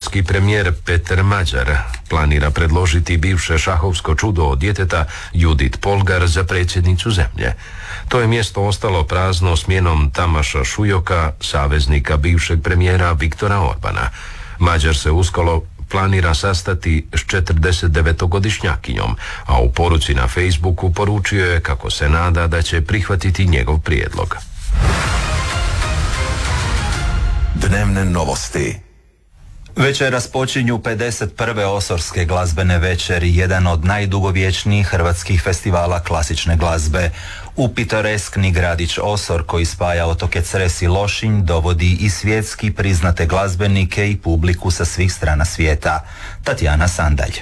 Bugarski premijer Peter Mađar planira predložiti bivše šahovsko čudo od djeteta Judit Polgar za predsjednicu zemlje. To je mjesto ostalo prazno smjenom Tamaša Šujoka, saveznika bivšeg premijera Viktora Orbana. Mađar se uskoro planira sastati s 49-godišnjakinjom, a u poruci na Facebooku poručio je kako se nada da će prihvatiti njegov prijedlog. Dnevne novosti. Večeras počinju 51. Osorske glazbene večeri, jedan od najdugovječnijih hrvatskih festivala klasične glazbe. U pitoreskni gradić Osor, koji spaja otoke Cres i Lošinj, dovodi i svjetski priznate glazbenike i publiku sa svih strana svijeta. Tatjana Sandalj.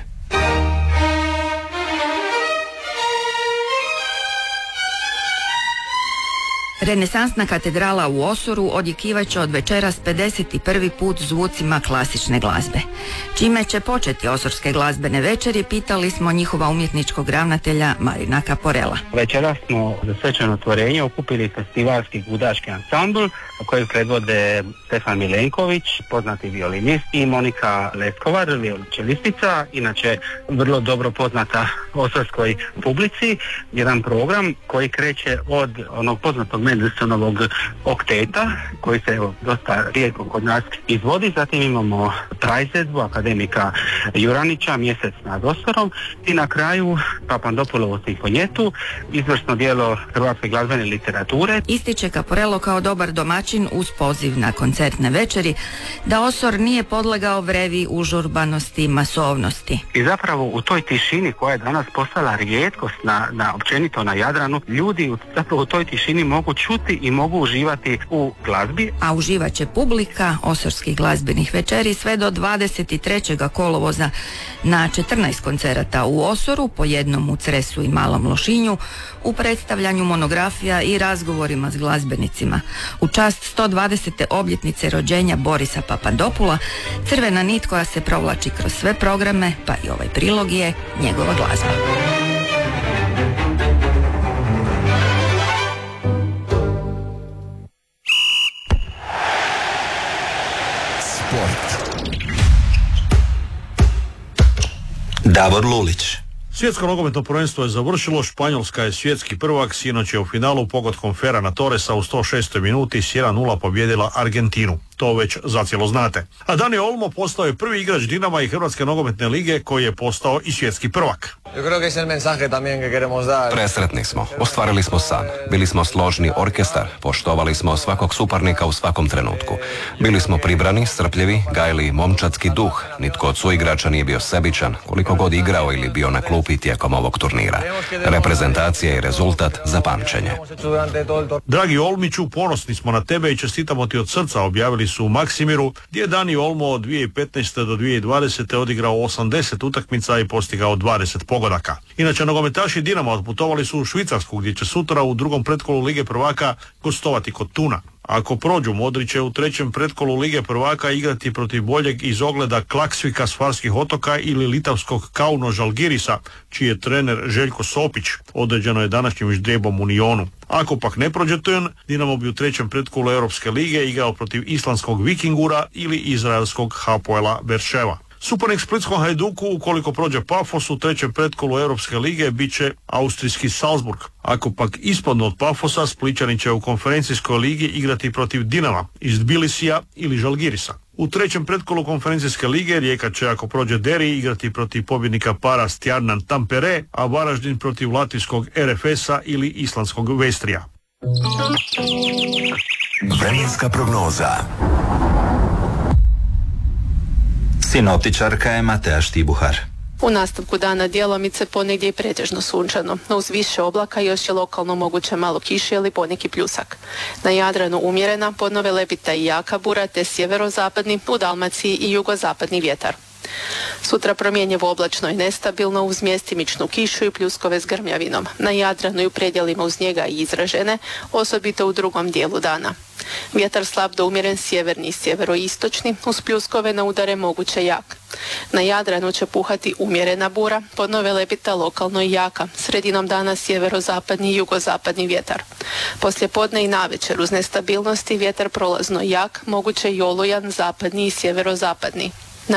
Renesansna katedrala u Osoru odjekivaće od večeras 51. put zvucima klasične glazbe. Čime će početi Osorske glazbene večeri, pitali smo njihova umjetničkog ravnatelja Marina Kaporela. Večeras smo za svečano otvorenje okupili festivalski gudački ansambl koji predvode Stefan Milenković, poznati violinist, i Monika Leskovar, violončelistica, inače vrlo dobro poznata osorskoj publici. Jedan program koji kreće od onog poznatog Mendelsonovog okteta, koji se dosta rijetko kod nas izvodi. Zatim imamo trajzedbu akademika Juranića, Mjesec nad Osorom, i na kraju Papandopulovu simfonjetu, izvrsno djelo hrvatske glazbene literature. Ističe Kaporelo kao dobar domaćin uz poziv na koncertne večeri da Osor nije podlegao vrevi užurbanosti i masovnosti. I zapravo u toj tišini koja je danas postala rijetkost na općenito na Jadranu, ljudi zapravo u toj tišini mogu čuti i mogu uživati u glazbi. A uživat će publika Osorskih glazbenih večeri sve do 23. kolovoza na 14 koncerata u Osoru, po jednom u Cresu i Malom Lošinju, u predstavljanju monografija i razgovorima s glazbenicima. U čast 120. obljetnice rođenja Borisa Papandopula, crvena nit koja se provlači kroz sve programe, pa i ovaj prilog, je njegova glazba. Davor Lulić. Svjetsko nogometno prvenstvo je završilo, Španjolska je svjetski prvak, sinoć je u finalu pogodkom Ferrana Torresa u 106. minuti s 1:0 pobjedila Argentinu. To već zacijelo znate. A Dani Olmo postao je prvi igrač Dinama i Hrvatske nogometne lige koji je postao i svjetski prvak. Presretni smo, ostvarili smo san, bili smo složni orkestar, poštovali smo svakog suparnika u svakom trenutku. Bili smo pribrani, strpljivi, gajili momčadski duh, nitko od suigrača nije bio sebičan, koliko god igrao ili bio na klupi tijekom ovog turnira. Reprezentacija i rezultat za pamćenje. Dragi Olmiću, ponosni smo na tebe i čestitamo ti od srca, objavili su u Maksimiru, gdje je Dani Olmo od 2015. do 2020. odigrao 80 utakmica i postigao 20 pogodaka. Inače, nogometaši Dinama otputovali su u Švicarsku, gdje će sutra u drugom pretkolu Lige prvaka gostovati kod Tuna. Ako prođu, Modrić će u trećem pretkolu Lige prvaka igrati protiv boljeg iz ogleda Klaksvika s Farskih otoka ili litavskog Kauno Žalgirisa, čiji je trener Željko Sopić, određeno je današnjim ždrijebom u Unionu. Ako pak ne prođe Tun, Dinamo bi u trećem pretkolu Europske lige igrao protiv islandskog Vikingura ili izraelskog Hapoela Berševa. Suparnik splitskom Hajduku, ukoliko prođe Pafos, u trećem pretkolu Europske lige bit će austrijski Salzburg. Ako pak ispadnu od Pafosa, Splićani će u konferencijskoj ligi igrati protiv Dinama iz Tbilisija ili Žalgirisa. U trećem pretkolu konferencijske lige Rijeka će, ako prođe Deri, igrati protiv pobjednika para Stjarnan Tampere, a Varaždin protiv latvijskog RFS-a ili islandskog Vestrija. Vremenska prognoza. Sinoptičarka je Matea Štibuhar. U nastavku dana djelomice ponegdje i pretežno sunčano, no uz više oblaka još je lokalno moguće malo kiše ili poneki pljusak. Na Jadranu umjerena, podnove lebita i jaka bura, te sjeverozapadni, u Dalmaciji i jugozapadni vjetar. Sutra promjenjivo oblačno i nestabilno uz mjestimičnu kišu i pljuskove s grmljavinom. Na Jadranu i u predjelima uz njega i izražene, osobito u drugom dijelu dana. Vjetar slab do umjeren sjeverni i sjeveroistočni, uz pljuskove na udare moguće jak. Na Jadranu će puhati umjerena bura, podnove lebita lokalno i jaka, sredinom dana sjeverozapadni i jugozapadni vjetar. Poslije podne i navečer uz nestabilnosti vjetar prolazno jak, moguće i olujan zapadni i sjeverozapadni.